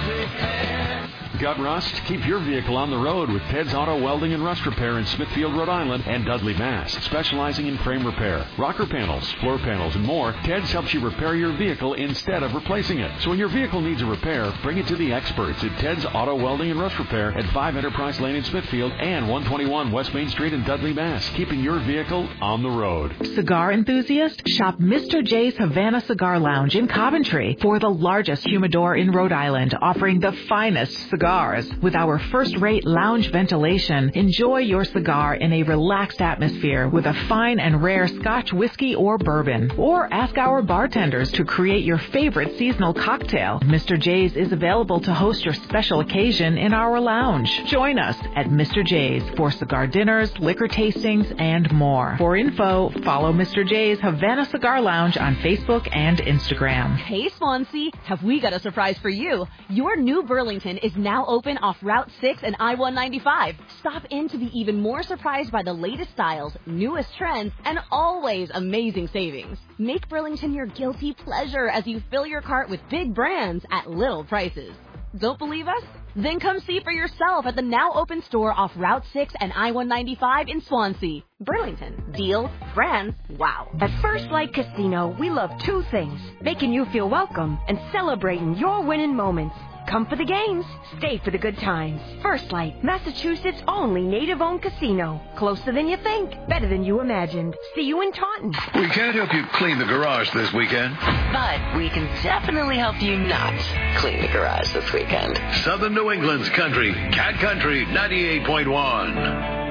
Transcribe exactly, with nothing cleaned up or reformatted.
Repair. Got rust? Keep your vehicle on the road with Ted's Auto Welding and Rust Repair in Smithfield, Rhode Island, and Dudley, Mass. Specializing in frame repair, rocker panels, floor panels, and more, Ted's helps you repair your vehicle instead of replacing it. So when your vehicle needs a repair, bring it to the experts at Ted's Auto Welding and Rust Repair at five Enterprise Lane in Smithfield and one twenty-one West Main Street in Dudley, Mass. Keeping your vehicle on the road. Cigar enthusiast? Shop Mister J's Havana Cigar Lounge in Coventry for the largest humidor in Rhode Island, offering the finest cigars. With our first-rate lounge ventilation, enjoy your cigar in a relaxed atmosphere with a fine and rare Scotch whiskey or bourbon. Or ask our bartenders to create your favorite seasonal cocktail. Mister J's is available to host your special occasion in our lounge. Join us at Mister J's for cigar dinners, liquor tastings, and more. For info, follow Mister J's Havana Cigar Lounge on Facebook and Instagram. Hey, Swansea, have we got a surprise for you? Your new Burlington is now open off Route six and I one ninety-five. Stop in to be even more surprised by the latest styles, newest trends, and always amazing savings. Make Burlington your guilty pleasure as you fill your cart with big brands at little prices. Don't believe us? Then come see for yourself at the now open store off Route six and I one ninety-five in Swansea. Burlington. Deals, brands, wow. At First Light Casino, we love two things: making you feel welcome and celebrating your winning moments. Come for the games, stay for the good times. First Light, Massachusetts' only native-owned casino. Closer than you think, better than you imagined. See you in Taunton. We can't help you clean the garage this weekend, but we can definitely help you not clean the garage this weekend. Southern New England's country, Cat Country ninety-eight point one.